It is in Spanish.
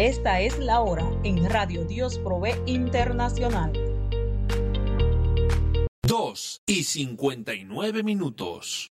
Esta es la hora en Radio Dios Provee Internacional. 2:59.